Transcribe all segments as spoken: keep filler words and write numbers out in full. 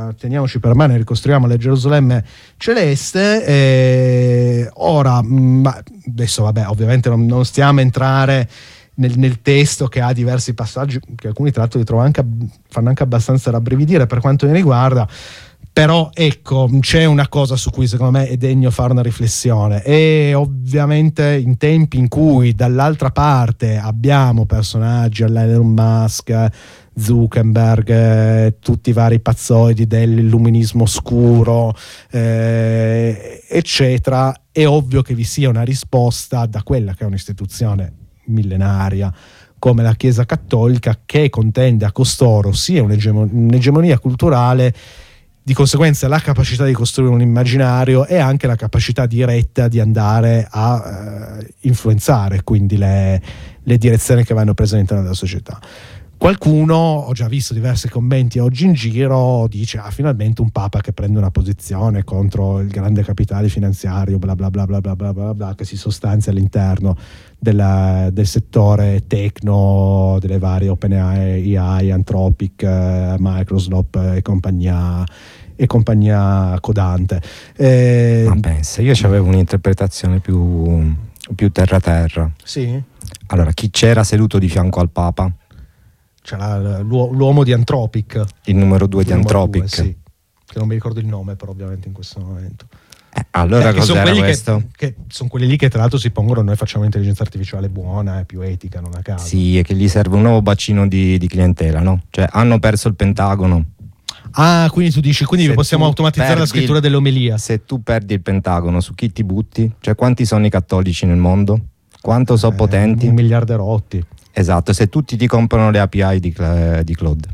ma teniamoci per mano e ricostruiamo la Gerusalemme celeste. E ora, ma adesso vabbè, ovviamente non, non stiamo a entrare nel, nel testo, che ha diversi passaggi che alcuni tra l'altro li trovo anche, fanno anche abbastanza rabbrividire per quanto mi riguarda. Però ecco, c'è una cosa su cui secondo me è degno fare una riflessione, e ovviamente in tempi in cui dall'altra parte abbiamo personaggi all'Elon Musk, Zuckerberg, eh, tutti i vari pazzoidi dell'illuminismo scuro, eh, eccetera, è ovvio che vi sia una risposta da quella che è un'istituzione millenaria come la Chiesa Cattolica, che contende a costoro sia un'egemo- un'egemonia culturale, di conseguenza la capacità di costruire un immaginario e anche la capacità diretta di andare a eh, influenzare quindi le, le direzioni che vanno prese all'interno della società. Qualcuno, ho già visto diversi commenti oggi in giro, dice ah, finalmente un papa che prende una posizione contro il grande capitale finanziario bla bla bla bla bla bla bla, bla che si sostanzia all'interno della, del settore tecno, delle varie OpenAI, A I, Anthropic, eh, Microsoft e compagnia e compagnia codante. Eh, Ma pensa, io avevo un'interpretazione più, più terra terra. Sì? Allora, chi c'era seduto di fianco al papa? C'era l'uomo di Anthropic, il numero due di Anthropic, due, sì, che non mi ricordo il nome però ovviamente in questo momento. Eh, allora eh, cos'era questo? Che, che sono quelli lì che tra l'altro si pongono: noi facciamo intelligenza artificiale buona e più etica, non a caso. Sì, e che gli serve un nuovo bacino di, di clientela, no? Cioè hanno perso il Pentagono. Ah, quindi tu dici, quindi se possiamo automatizzare la scrittura il, dell'omelia. Se tu perdi il Pentagono, su chi ti butti? Cioè quanti sono i cattolici nel mondo? Quanto sono eh, potenti? Un miliardo rotti. Esatto, se tutti ti comprano le A P I di, di Claude.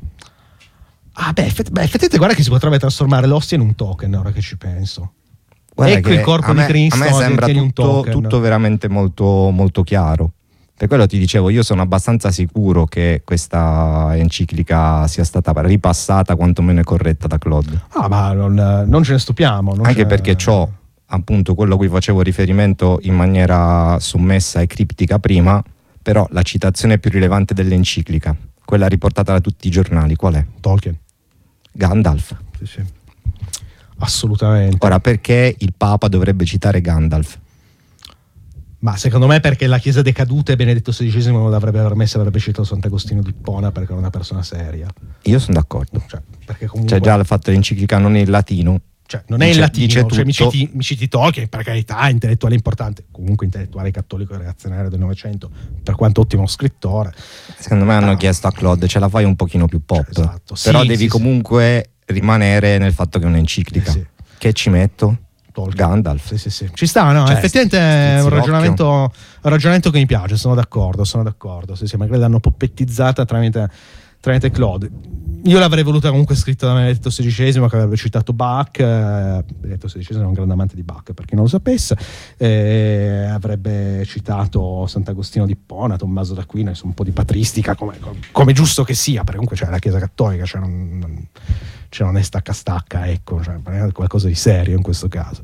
Ah beh, effett- beh, effettivamente guarda che si potrebbe trasformare l'ostia in un token, ora che ci penso. Guarda ecco il corpo me, di Cristo. A me sembra tutto, un token. tutto veramente molto, molto chiaro. Per quello ti dicevo, io sono abbastanza sicuro che questa enciclica sia stata ripassata quantomeno è corretta da Claude. Ah, ma non, non ce ne stupiamo. Non Anche ce... perché ciò, appunto, quello a cui facevo riferimento in maniera sommessa e criptica prima, però la citazione più rilevante dell'enciclica, quella riportata da tutti i giornali, qual è? Tolkien. Gandalf. Sì, sì. Assolutamente. Ora, perché il Papa dovrebbe citare Gandalf? Ma secondo me perché la Chiesa decaduta e Benedetto sedicesimo non l'avrebbe permesso, avrebbe citato Sant'Agostino di Ippona perché è una persona seria. Io sono d'accordo. Cioè, perché comunque... Cioè già il fatto dell'enciclica non è in latino. Cioè, non è in dice, latino, dice cioè, mi, citi, mi citi Tolkien, per carità, intellettuale importante, comunque intellettuale cattolico e reazionario del Novecento, per quanto ottimo scrittore. Secondo me hanno ah. chiesto a Claude, ce la fai un pochino più pop, cioè, esatto. però sì, devi sì, comunque sì. rimanere nel fatto che è un'enciclica. Eh, sì. Che ci metto? Tolkien. Gandalf. Sì, sì, sì. Ci sta, no? Cioè, effettivamente è un ragionamento, un ragionamento che mi piace, sono d'accordo, sono d'accordo. Sì, sì, magari l'hanno popettizzata tramite, tramite Claude. Io l'avrei voluta comunque scritta da Benedetto sedicesimo, che avrebbe citato Bach. eh, Benedetto sedicesimo è un grande amante di Bach, per chi non lo sapesse. eh, avrebbe citato Sant'Agostino di Ippona, Tommaso d'Aquino, insomma un po' di patristica, come, come giusto che sia, perché comunque c'è la Chiesa Cattolica, cioè non, non, cioè non è stacca stacca, ecco, cioè qualcosa di serio in questo caso.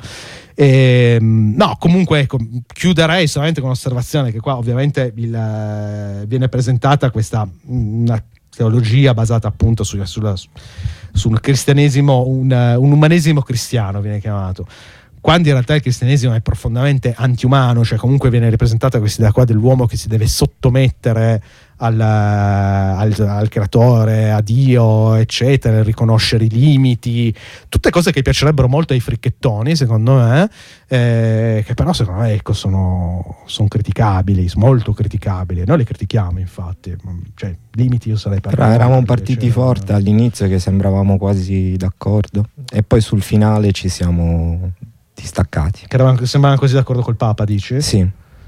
E, no, comunque ecco, chiuderei solamente con un'osservazione, che qua ovviamente il, viene presentata questa una teologia basata appunto su, sulla, sul cristianesimo, un, un umanesimo cristiano viene chiamato, quando in realtà il cristianesimo è profondamente antiumano, cioè comunque viene rappresentata questa idea qua dell'uomo che si deve sottomettere al, al, al creatore, a Dio, eccetera, riconoscere i limiti, tutte cose che piacerebbero molto ai fricchettoni, secondo me, eh, che però secondo me ecco, sono, sono criticabili, molto criticabili. Noi le critichiamo, infatti, cioè limiti io sarei per. Però eravamo partiti forte all'inizio, che sembravamo quasi d'accordo, e poi sul finale ci siamo distaccati. Che eravamo, sembravamo così d'accordo col Papa, dici? Sì.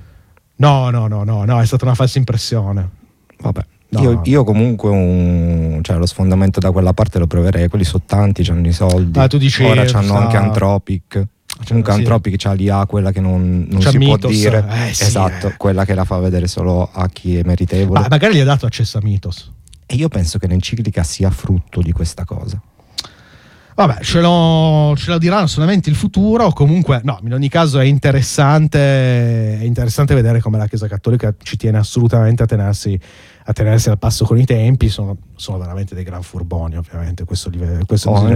No, no, no, no, no, è stata una falsa impressione. Vabbè, no, io, no. io comunque un, cioè lo sfondamento da quella parte lo proverei. Quelli sono tanti, c'hanno i soldi. Ah, tu dici, ora c'hanno sta... anche Anthropic. Cioè, Comunque sì. Anthropic c'ha l'I A, quella che non, non si Mythos. può dire. Eh, sì, esatto, eh. quella che la fa vedere solo a chi è meritevole. Ma magari gli ha dato accesso a Mythos. E io penso che l'enciclica sia frutto di questa cosa. Vabbè, ce lo, ce lo diranno solamente il futuro. Comunque, no, in ogni caso è interessante, è interessante vedere come la Chiesa Cattolica ci tiene assolutamente a tenersi, a tenersi al passo con i tempi. Sono, sono veramente dei gran furboni, ovviamente. Questo, questo Oh,